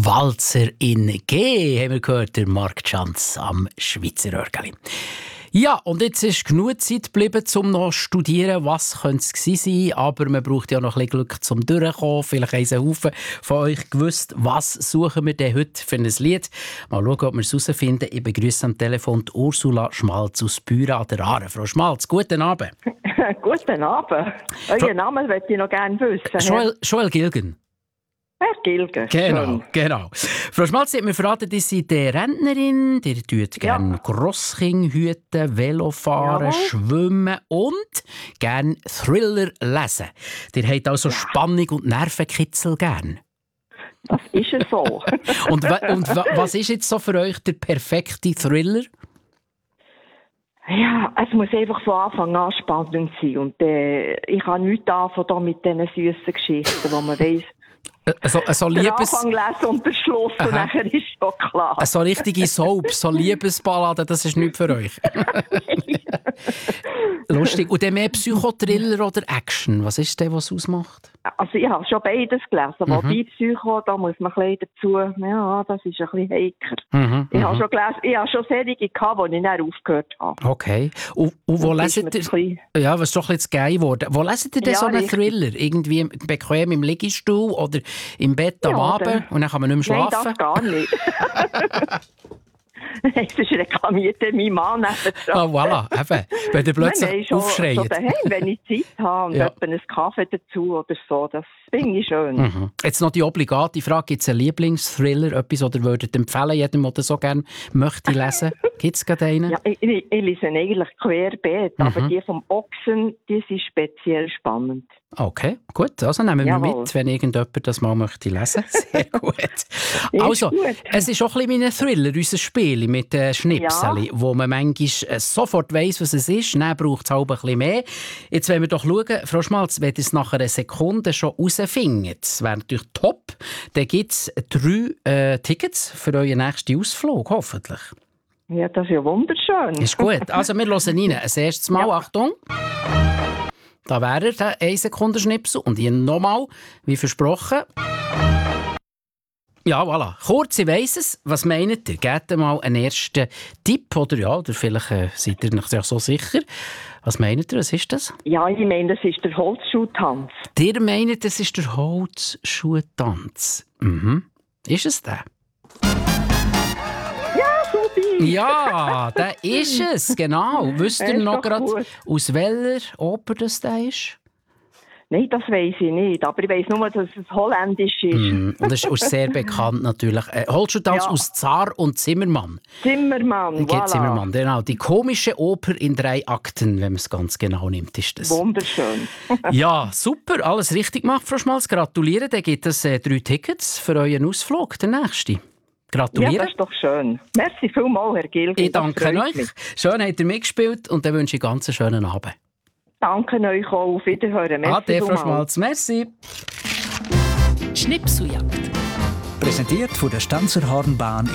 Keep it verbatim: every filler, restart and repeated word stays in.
Walzer in G, haben wir gehört, der Marc Schanz am Schweizer Örgeli. Ja, und jetzt ist genug Zeit geblieben, um noch zu studieren, was könnte es gewesen sein. Aber man braucht ja noch ein bisschen Glück zum Durchkommen. Vielleicht haben ein Haufen von euch gewusst, was suchen wir denn heute für ein Lied. Mal schauen, ob wir es herausfinden. Ich begrüße am Telefon die Ursula Schmalz aus Büren an der Aare. Frau Schmalz, guten Abend. Guten Abend. Euren Namen möchte ich noch gerne wissen. Joel, Joel Gilgen. Herr Gilgen. Genau, Schön. genau. Frau Schmalz, Sie hat mir verraten, dass Sie die Rentnerin, die tut gerne Ja. Grosskind hüten, Velofahren, Jawohl. schwimmen und gerne Thriller lesen. Ihr habt also Spannung und Nervenkitzel gern. Das ist es so. Und, wa- und wa- was ist jetzt so für euch der perfekte Thriller? Ja, es muss einfach von Anfang an spannend sein. Und äh, ich habe nichts anfangen da mit diesen süßen Geschichten, wo man weiss, So, so, den Liebes, Anfang lesen und den Schluss und Aha. nachher ist schon klar. so richtige Soap, so Liebesballaden, das ist nichts für euch. Lustig. Und dann mehr Psychothriller oder Action? Was ist denn, was es ausmacht? Also ich habe schon beides gelesen. Mhm. Wobei Psycho, da muss man ein bisschen dazu, ja, das ist ein bisschen heiker. Mhm, Ich mhm. habe schon gelesen, ich habe schon Serien gehabt, die ich dann aufgehört habe. Okay. Und, und wo Das ist leset mir ihr... zu klein. Ja, was ist doch ein bisschen zu geil geworden. Wo leset ihr denn Ja, so einen richtig. Thriller? Irgendwie bequem im Liegestuhl oder im Bett am Ja, Abend? oder- Und dann kann man nicht mehr Nein, schlafen? das gar nicht. Es ist reklamiert mein Mann nebenan. Ah, voilà. Eben. Wenn ihr plötzlich Nein, nein, schon, aufschreit. schon daheim, wenn ich Zeit habe und Ja. etwa einen Kaffee dazu oder so, das finde ich schön. Mhm. Jetzt noch die obligate Frage. Gibt es einen Lieblingsthriller, etwas, oder würdet ihr empfehlen, jedem, der das so gerne möchte lesen? Gibt es gerade einen? Ja, ich, ich, ich lese eigentlich querbeet, Mhm. aber die vom Ochsen, die sind speziell spannend. Okay, gut. Also nehmen wir Jawohl. mit, wenn irgendjemand das mal möchte lesen. Sehr gut. Ist Also, gut. es ist auch ein bisschen wie ein Thriller, unser Spiel mit den Schnipseln, wo man manchmal äh, sofort weiss, was es ist. Dann braucht es halt ein bisschen mehr. Jetzt wollen wir doch schauen, Frau Schmalz, wenn ihr es nach einer Sekunde schon herausfindet, das wäre natürlich top, dann gibt es drei äh, Tickets für euren nächsten Ausflug, hoffentlich. Ja, das ist ja wunderschön. Ist gut. Also, wir hören rein. Ein erstes Mal, Ja. Achtung. Da wäre er, der ein Sekunden Schnipsel. Und hier nochmal, wie versprochen. Ja, voilà. Kurz, ich weiss es. Was meint ihr? Gebt mal einen ersten Tipp. Oder ja, oder vielleicht äh, seid ihr nicht so sicher. Was meint ihr? Was ist das? Ja, ich meine, das ist der Holzschuhtanz. Ihr meint, das ist der Holzschuhtanz. Mhm. Ist es der? Supi! Ja, der ist es, genau. Wisst ihr Ist noch doch gerade, gut. aus welcher Oper das der ist? Nein, das weiss ich nicht, aber ich weiss nur, dass es holländisch ist. Mm, und das ist sehr bekannt natürlich. Äh, Holzschuhtanz Ja. aus Zar und Zimmermann. Zimmermann, Geht voilà. Zimmermann, genau. Die komische Oper in drei Akten, wenn man es ganz genau nimmt, ist das. Wunderschön. Ja, super, alles richtig gemacht, Frau Schmalz. Gratuliere, dann gibt es äh, drei Tickets für euren Ausflug, der nächste. Ja, Gratuliere. das ist doch schön. Merci vielmals, Herr Gilgen. Ich das danke freut euch. mich. Schön habt ihr mitgespielt und dann wünsche ich einen ganz schönen Abend. Danke euch auch. Auf Wiederhören. Merci Ade, Frau vielmals. Schmalz. Merci. Schnipseljagd. Präsentiert von der Stanzer Hornbahn